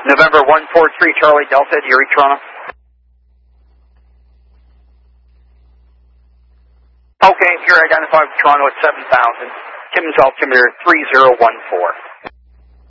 November 143 Charlie Delta, do you reach Toronto? Okay, you're identified with Toronto at 7,000. Timmins altimeter 3014.